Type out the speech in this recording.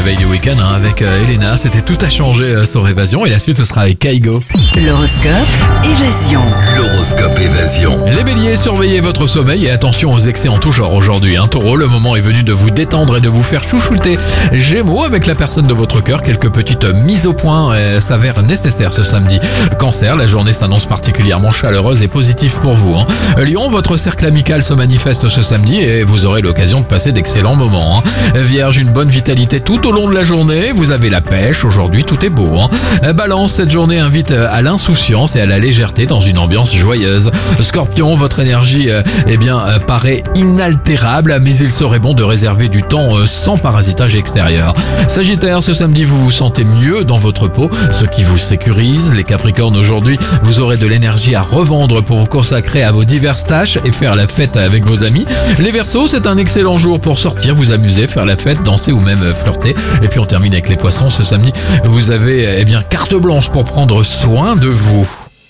Veille du week-end avec Elena, c'était tout à changer sur Évasion et la suite ce sera avec Kaigo. L'horoscope Évasion. L'horoscope Évasion. Les béliers, surveillez votre sommeil et attention aux excès en tout genre aujourd'hui. Taureau, le moment est venu de vous détendre et de vous faire chouchouter. Gémeaux, avec la personne de votre cœur, quelques petites mises au point s'avèrent nécessaires ce samedi. Cancer, la journée s'annonce particulièrement chaleureuse et positive pour vous. Lion, votre cercle amical se manifeste ce samedi et vous aurez l'occasion de passer d'excellents moments. Vierge, une bonne vitalité tout au long de la journée, vous avez la pêche, aujourd'hui tout est beau. Balance, cette journée invite à l'insouciance et à la légèreté dans une ambiance joyeuse. Scorpion, votre énergie paraît inaltérable, mais il serait bon de réserver du temps sans parasitage extérieur. Sagittaire, ce samedi vous vous sentez mieux dans votre peau, ce qui vous sécurise. Les Capricornes, aujourd'hui vous aurez de l'énergie à revendre pour vous consacrer à vos diverses tâches et faire la fête avec vos amis. Les Verseaux, c'est un excellent jour pour sortir, vous amuser, faire la fête, danser ou même flirter. Et puis on termine avec les Poissons, ce samedi vous avez carte blanche pour prendre soin de vous.